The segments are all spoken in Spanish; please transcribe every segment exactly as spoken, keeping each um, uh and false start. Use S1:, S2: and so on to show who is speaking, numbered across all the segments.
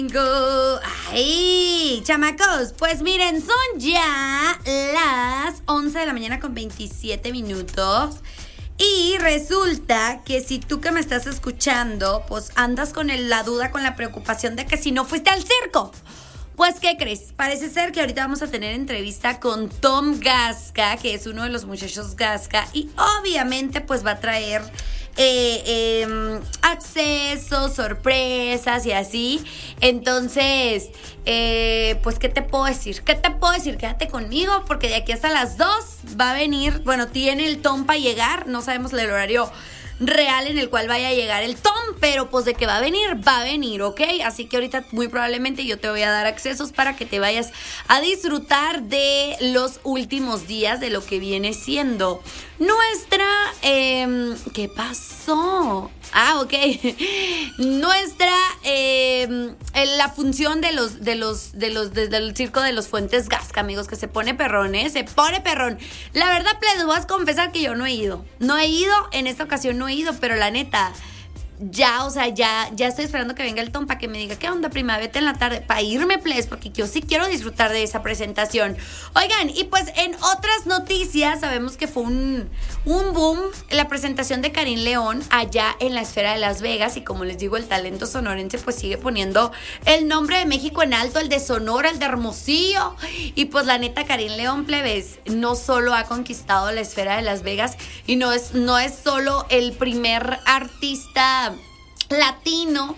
S1: Go. Ay, chamacos, pues miren, son ya las once de la mañana con veintisiete minutos. Y resulta que si tú que me estás escuchando, pues andas con el, la duda, con la preocupación de que si no fuiste al circo. Pues, ¿qué crees? Parece ser que ahorita vamos a tener entrevista con Tom Gasca, que es uno de los muchachos Gasca, y obviamente pues va a traer eh, eh, accesos, sorpresas y así. Entonces, eh, pues, ¿qué te puedo decir? ¿Qué te puedo decir? Quédate conmigo porque de aquí hasta las dos va a venir, bueno, tiene el Tom para llegar, no sabemos el horario real en el cual vaya a llegar el Tom, pero pues de que va a venir, va a venir, ¿ok? Así que ahorita muy probablemente yo te voy a dar accesos para que te vayas a disfrutar de los últimos días de lo que viene siendo nuestra, eh, ¿qué pasó? Ah, ok. Nuestra, eh, la función de los, de los, de los, desde el circo de los Fuentes Gasca, amigos, que se pone perrón, ¿eh? Se pone perrón. La verdad, les voy a confesar que yo no he ido. No he ido, en esta ocasión no he ido, pero la neta, ya, o sea, ya, ya estoy esperando que venga el Tom para que me diga, ¿qué onda, prima? Vete en la tarde, para irme, please, porque yo sí quiero disfrutar de esa presentación. Oigan, y pues en otras noticias, sabemos que fue un, un boom la presentación de Karin León allá en la Esfera de Las Vegas, y como les digo, el talento sonorense pues sigue poniendo el nombre de México en alto, el de Sonora, el de Hermosillo, y pues la neta, Karin León, plebes, no solo ha conquistado la Esfera de Las Vegas, y no es, no es solo el primer artista latino,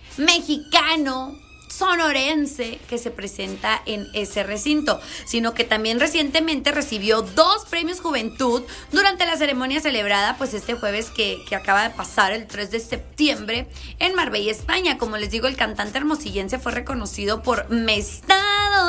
S1: mexicano, sonorense que se presenta en ese recinto, sino que también recientemente recibió dos premios Juventud durante la ceremonia celebrada pues este jueves que, que acaba de pasar, el tres de septiembre, en Marbella, España. Como les digo, el cantante hermosillense fue reconocido por Me está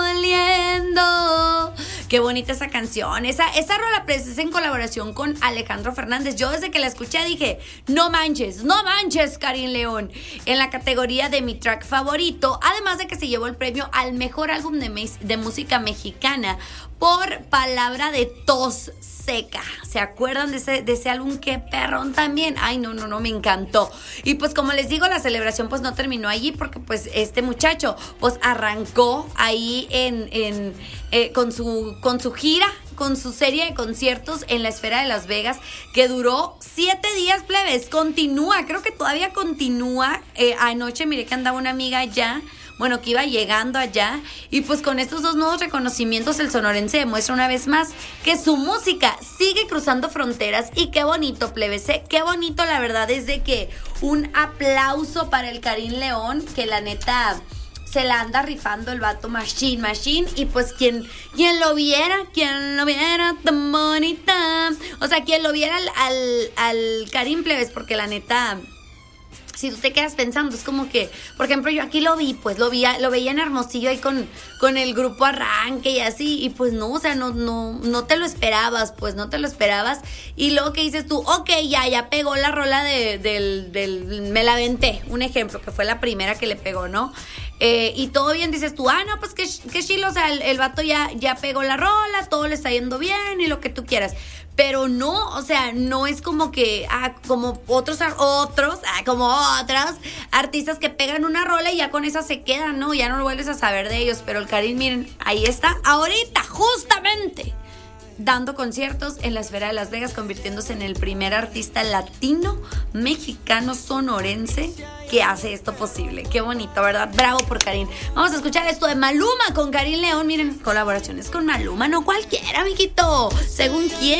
S1: doliendo. Qué bonita esa canción. Esa, esa rola pues, es en colaboración con Alejandro Fernández. Yo desde que la escuché dije, no manches, no manches, Karin León, en la categoría de mi track favorito. Además de que se llevó el premio al mejor álbum de, me- de música mexicana por Palabra de Tos Seca. ¿Se acuerdan de ese, de ese álbum? ¡Qué perrón también! Ay, no, no, no, me encantó. Y pues como les digo, la celebración pues no terminó allí porque pues este muchacho pues arrancó ahí en, en eh, con su, con su gira, con su serie de conciertos en la Esfera de Las Vegas, que duró siete días, plebes. Continúa, creo que todavía continúa. Eh, anoche miré que andaba una amiga allá, bueno, que iba llegando allá, y pues con estos dos nuevos reconocimientos el sonorense demuestra una vez más que su música sigue cruzando fronteras. Y qué bonito, plebes, ¿eh? Qué bonito, la verdad es de que un aplauso para el Karin León, que la neta se la anda rifando el vato machine, machine, y pues quien, quien lo viera, quien lo viera tan bonita, o sea, quien lo viera al, al, al Karin, plebes, porque la neta, si tú te quedas pensando, es como que, por ejemplo, yo aquí lo vi, pues lo vi, lo veía en Hermosillo ahí con, con el grupo Arranque y así, y pues no, o sea, no, no, no te lo esperabas, pues no te lo esperabas, y luego que dices tú, ok, ya, ya pegó la rola de, del, del, me la aventé, un ejemplo, que fue la primera que le pegó, ¿no? Eh, y todo bien, dices tú, ah, no, pues que, que chilo, o sea, el, el vato ya, ya pegó la rola, todo le está yendo bien y lo que tú quieras. Pero no, o sea, no es como que, ah, como otros, otros, ah, como otros artistas que pegan una rola y ya con esa se quedan, ¿no? Ya no lo vuelves a saber de ellos. Pero el Karin, miren, ahí está, ahorita, justamente, dando conciertos en la Esfera de Las Vegas, convirtiéndose en el primer artista latino, mexicano, sonorense que hace esto posible. Qué bonito, ¿verdad? Bravo por Karin. Vamos a escuchar esto de Maluma con Karin León. Miren, colaboraciones con Maluma, no cualquiera, amiguito. ¿Según quién?